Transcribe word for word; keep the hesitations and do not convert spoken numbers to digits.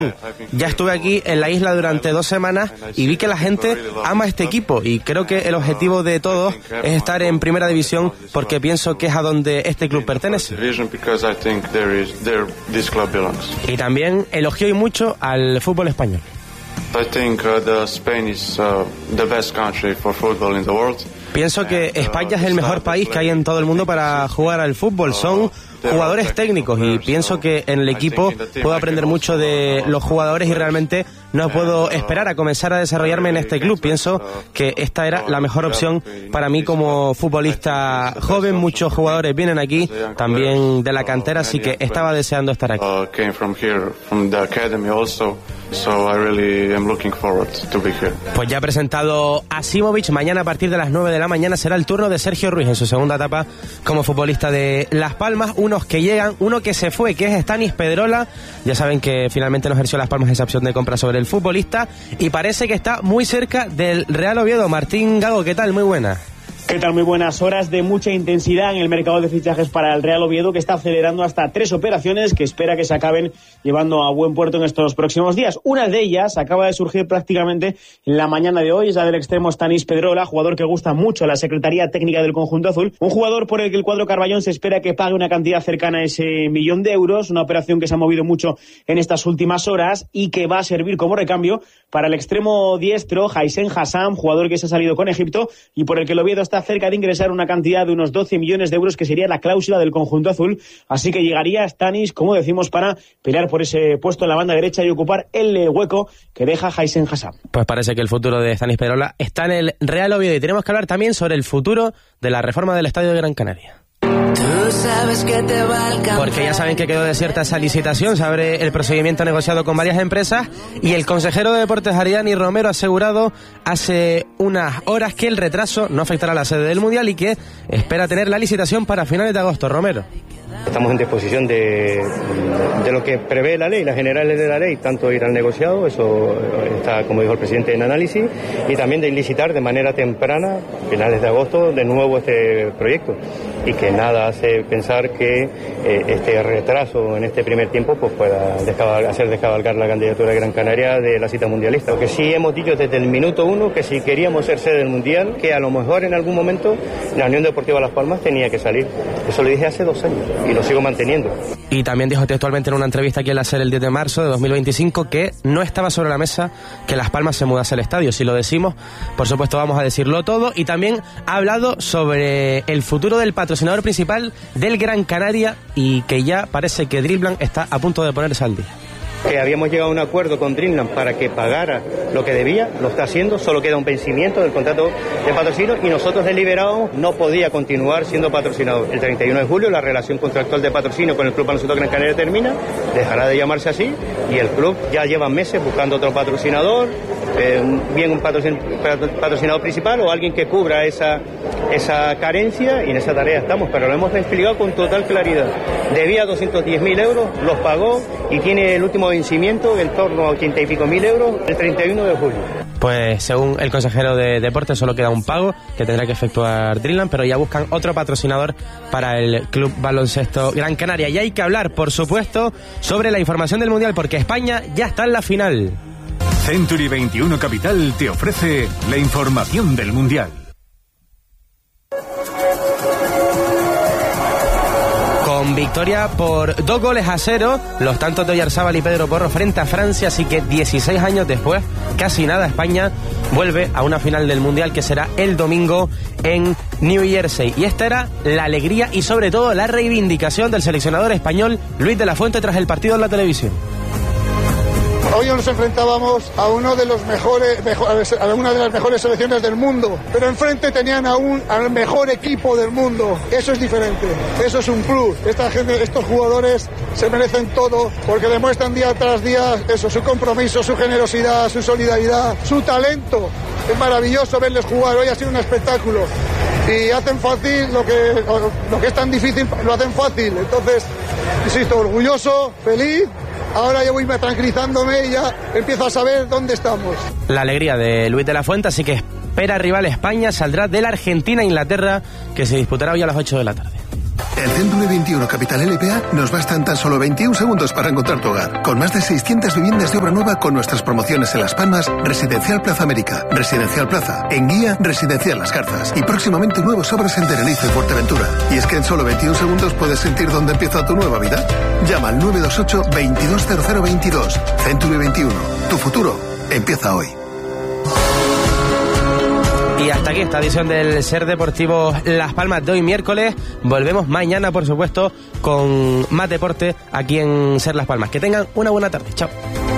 Ya estuve aquí en la isla durante dos semanas y vi que la gente ama este equipo y creo que el objetivo de todos es estar en primera división porque pienso que es a donde este club pertenece. Y también elogió y mucho al fútbol español. Pienso que España es el mejor país que hay en todo el mundo para jugar al fútbol. Son jugadores técnicos y pienso que en el equipo puedo aprender mucho de los jugadores y realmente no puedo esperar a comenzar a desarrollarme en este club. Pienso que esta era la mejor opción para mí como futbolista joven. Muchos jugadores vienen aquí, también de la cantera, así que estaba deseando estar aquí. Pues ya ha presentado a Simovic. Mañana a partir de las nueve de la mañana será el turno de Sergio Ruiz en su segunda etapa como futbolista de Las Palmas. Unos que llegan, uno que se fue, que es Stanis Pedrola. Ya saben que finalmente no ejerció Las Palmas esa opción de compra sobre el futbolista y parece que está muy cerca del Real Oviedo. Martín Gago, ¿qué tal? Muy buena. ¿Qué tal? Muy buenas. Horas de mucha intensidad en el mercado de fichajes para el Real Oviedo, que está acelerando hasta tres operaciones que espera que se acaben llevando a buen puerto en estos próximos días. Una de ellas acaba de surgir prácticamente en la mañana de hoy, es la del extremo Stanis Pedrola, jugador que gusta mucho a la Secretaría Técnica del conjunto azul, un jugador por el que el cuadro Carballón se espera que pague una cantidad cercana a ese millón de euros, una operación que se ha movido mucho en estas últimas horas y que va a servir como recambio para el extremo diestro Haisen Hassam, jugador que se ha salido con Egipto y por el que el Oviedo está cerca de ingresar una cantidad de unos doce millones de euros, que sería la cláusula del conjunto azul. Así que llegaría Stanis, como decimos, para pelear por ese puesto en la banda derecha y ocupar el hueco que deja Haisen Hassam. Pues parece que el futuro de Stanis Pedrola está en el Real Oviedo y tenemos que hablar también sobre el futuro de la reforma del Estadio de Gran Canaria. Porque ya saben que quedó desierta esa licitación, se abre el procedimiento negociado con varias empresas y el consejero de Deportes Ariani Romero ha asegurado hace unas horas que el retraso no afectará a la sede del Mundial y que espera tener la licitación para finales de agosto. Romero. Estamos en disposición de, de lo que prevé la ley, las generales de la ley, tanto ir al negociado, eso está, como dijo el presidente, en análisis, y también de licitar de manera temprana, finales de agosto, de nuevo este proyecto. Y que nada hace pensar que eh, este retraso en este primer tiempo pues pueda descabalgar, hacer descabalgar la candidatura de Gran Canaria de la cita mundialista. Lo que sí hemos dicho desde el minuto uno, que si queríamos ser sede del Mundial, que a lo mejor en algún momento la Unión Deportiva Las Palmas tenía que salir. Eso lo dije hace dos años y lo sigo manteniendo. Y también dijo textualmente en una entrevista aquí en la SER el diez de marzo de dos mil veinticinco que no estaba sobre la mesa que Las Palmas se mudase al estadio. Si lo decimos, por supuesto vamos a decirlo todo. Y también ha hablado sobre el futuro del patrocinador principal del Gran Canaria y que ya parece que Dreamland está a punto de ponerse al día. Que habíamos llegado a un acuerdo con Dreamland para que pagara lo que debía, lo está haciendo, solo queda un vencimiento del contrato de patrocinio y nosotros deliberábamos no podía continuar siendo patrocinador. El treinta y uno de julio la relación contractual de patrocinio con el Club Baloncesto Gran Canaria termina, dejará de llamarse así y el club ya lleva meses buscando otro patrocinador, eh, bien un patrocin- patrocinador principal o alguien que cubra esa, esa carencia y en esa tarea estamos, pero lo hemos explicado con total claridad. Debía doscientos diez mil euros, los pagó y tiene el último vencimiento en torno a ochenta y pico mil euros el treinta y uno de julio. Pues según el consejero de Deportes solo queda un pago que tendrá que efectuar Dreamland, pero ya buscan otro patrocinador para el Club Baloncesto Gran Canaria. Y hay que hablar, por supuesto, sobre la información del Mundial porque España ya está en la final. Century veintiuno Capital te ofrece la información del Mundial. Con victoria por dos goles a cero, los tantos de Oyarzábal y Pedro Porro frente a Francia, así que dieciséis años después, casi nada, España vuelve a una final del Mundial que será el domingo en New Jersey. Y esta era la alegría y sobre todo la reivindicación del seleccionador español Luis de la Fuente tras el partido en la televisión. Hoy nos enfrentábamos a uno de los mejores, mejor, a una de las mejores selecciones del mundo, pero enfrente tenían a un, al mejor equipo del mundo. Eso es diferente, eso es un plus. Esta gente, estos jugadores se merecen todo porque demuestran día tras día eso, su compromiso, su generosidad, su solidaridad, su talento. Es maravilloso verles jugar. Hoy ha sido un espectáculo y hacen fácil lo que, lo que es tan difícil, lo hacen fácil. Entonces, insisto, orgulloso, feliz. Ahora yo voy tranquilizándome y ya empiezo a saber dónde estamos. La alegría de Luis de la Fuente, así que espera rival España, saldrá de la Argentina-Inglaterra, que se disputará hoy a las ocho de la tarde. En Century veintiuno Capital L P A nos bastan tan solo veintiún segundos para encontrar tu hogar. Con más de seiscientas viviendas de obra nueva con nuestras promociones en Las Palmas, Residencial Plaza América, Residencial Plaza, en Guía, Residencial Las Garzas y próximamente nuevas obras en Tenerife y Fuerteventura. Y es que en solo veintiún segundos puedes sentir dónde empieza tu nueva vida. Llama al nueve dos ocho, veintidós cero cero veintidós. Century veintiuno. Tu futuro empieza hoy. Y hasta aquí esta edición del Ser Deportivo Las Palmas de hoy miércoles. Volvemos mañana, por supuesto, con más deporte aquí en Ser Las Palmas. Que tengan una buena tarde. Chao.